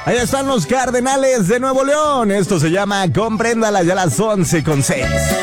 Ahí están los Cardenales de Nuevo León. Esto se llama Compréndala, ya las 11:06.